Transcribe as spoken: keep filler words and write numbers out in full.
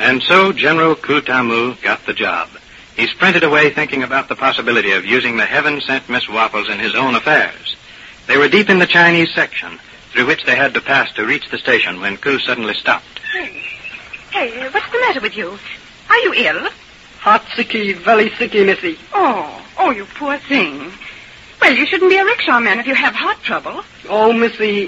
And so General Ku Tamu got the job. He sprinted away thinking about the possibility of using the heaven-sent Miss Waffles in his own affairs. They were deep in the Chinese section, through which they had to pass to reach the station when Ku suddenly stopped. Hey, hey, what's the matter with you? Are you ill? Heart sicky, very sicky, missy. Oh, oh, you poor thing. Well, you shouldn't be a rickshaw man if you have heart trouble. Oh, missy,